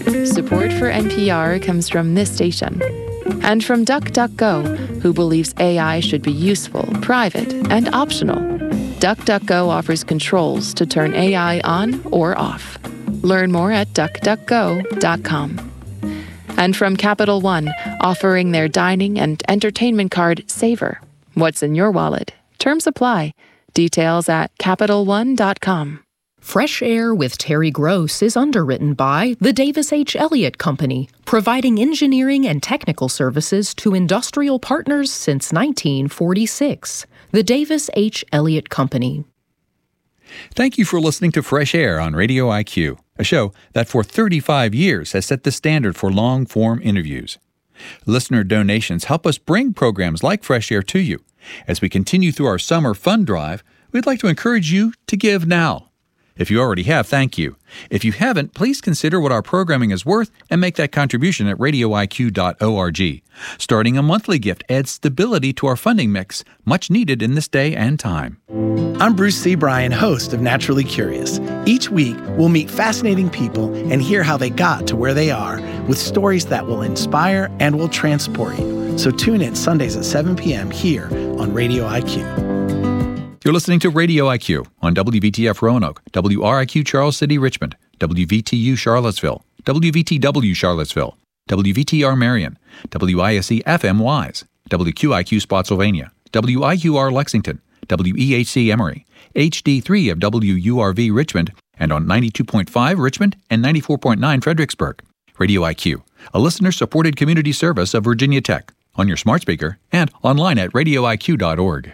Support for NPR comes from this station and from DuckDuckGo, who believes AI should be useful, private, and optional. DuckDuckGo offers controls to turn AI on or off. Learn more at duckduckgo.com. And from Capital One, offering their dining and entertainment card Savor. What's in your wallet? Terms apply. Details at CapitalOne.com. Fresh Air with Terry Gross is underwritten by the Davis H. Elliott Company, providing engineering and technical services to industrial partners since 1946. The Davis H. Elliott Company. Thank you for listening to Fresh Air on Radio IQ, a show that for 35 years has set the standard for long-form interviews. Listener donations help us bring programs like Fresh Air to you. As we continue through our summer fund drive, we'd like to encourage you to give now. If you already have, thank you. If you haven't, please consider what our programming is worth and make that contribution at radioiq.org. Starting a monthly gift adds stability to our funding mix, much needed in this day and time. I'm Bruce C. Bryan, host of Naturally Curious. Each week, we'll meet fascinating people and hear how they got to where they are with stories that will inspire and will transport you. So tune in Sundays at 7 p.m. here on Radio IQ. You're listening to Radio IQ on WVTF Roanoke, WRIQ Charles City, Richmond, WVTU Charlottesville, WVTW Charlottesville, WVTR Marion, WISE FM Wise, WQIQ Spotsylvania, WIUR Lexington, WEHC Emory, HD3 of WURV Richmond, and on 92.5 Richmond and 94.9 Fredericksburg. Radio IQ, a listener-supported community service of Virginia Tech, on your smart speaker and online at radioiq.org.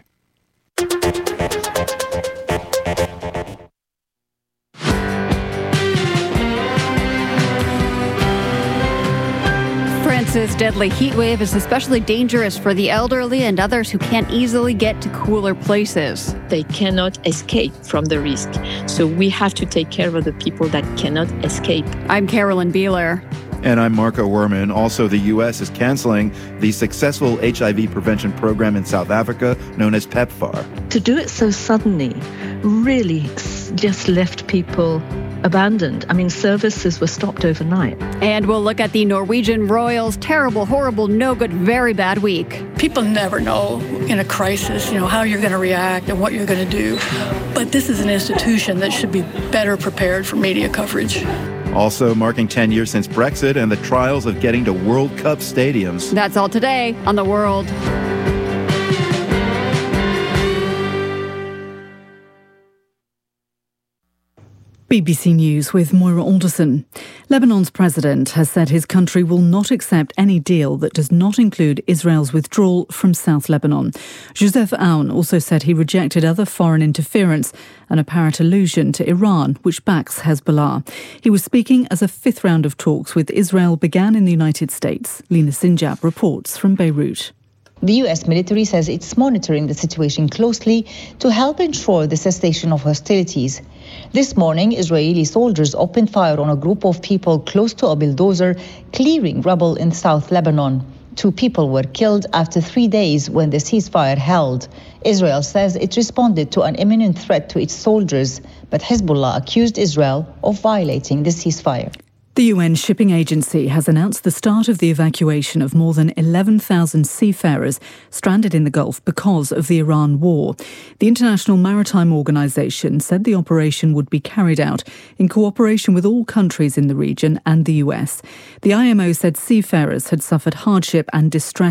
France's deadly heat wave is especially dangerous for the elderly and others who can't easily get to cooler places. They cannot escape from the risk. So we have to take care of the people that cannot escape. I'm Carolyn Beeler. And I'm Marco Werman. Also, the U.S. is canceling the successful HIV prevention program in South Africa known as PEPFAR. To do it so suddenly really just left people abandoned. I mean, services were stopped overnight. And we'll look at the Norwegian Royals' terrible, horrible, no good, very bad week. People never know in a crisis, how you're going to react and what you're going to do. But this is an institution that should be better prepared for media coverage. Also marking 10 years since Brexit and the trials of getting to World Cup stadiums. That's all today on The World. BBC News with Moira Alderson. Lebanon's president has said his country will not accept any deal that does not include Israel's withdrawal from South Lebanon. Joseph Aoun also said he rejected other foreign interference, an apparent allusion to Iran, which backs Hezbollah. He was speaking as a fifth round of talks with Israel began in the United States. Lina Sinjab reports from Beirut. The U.S. military says it's monitoring the situation closely to help ensure the cessation of hostilities. This morning, Israeli soldiers opened fire on a group of people close to a bulldozer clearing rubble in South Lebanon. 2 people were killed after 3 days when the ceasefire held. Israel says it responded to an imminent threat to its soldiers, but Hezbollah accused Israel of violating the ceasefire. The UN Shipping Agency has announced the start of the evacuation of more than 11,000 seafarers stranded in the Gulf because of the Iran war. The International Maritime Organization said the operation would be carried out in cooperation with all countries in the region and the US. The IMO said seafarers had suffered hardship and distress